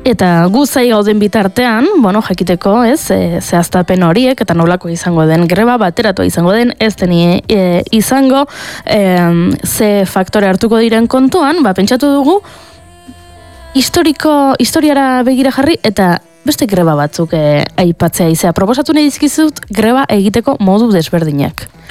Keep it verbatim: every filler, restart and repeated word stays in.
Eta gu zai gauden bitartean, bueno, jakiteko, ez, e, zehaztapen horiek, eta nolako izango den greba, bateratua izango den, ez deni e, izango, e, ze faktore hartuko diren kontuan, ba, pentsatu dugu, historiko, historiara begira jarri, eta beste greba batzuk e, aipatzea izea. Proposatu nahi dizkizut greba egiteko modu desberdinak.